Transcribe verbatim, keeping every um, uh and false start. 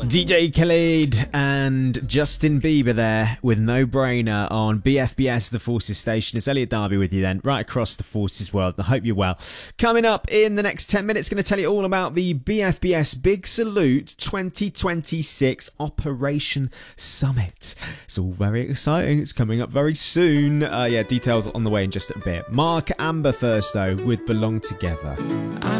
D J Khaled and Justin Bieber there with No Brainer on B F B S, the Forces Station. It's Elliot Darby with you then, right across the Forces world. I hope you're well. Coming up in the next ten minutes, going to tell you all about the B F B S Big Salute twenty twenty-six Operation Summit. It's all very exciting. It's coming up very soon. Uh, yeah, details on the way in just a bit. Mark Amber first, though, with Belong Together. I